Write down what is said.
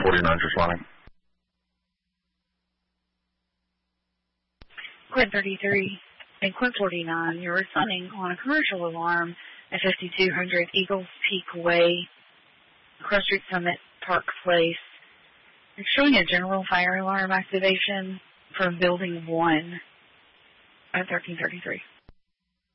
49's responding. Quint 33 and Quint 49, you're responding on a commercial alarm at 5200 Eagles Peak Way, Cross Street Summit Park Place. It's showing a general fire alarm activation from Building 1 at 1333.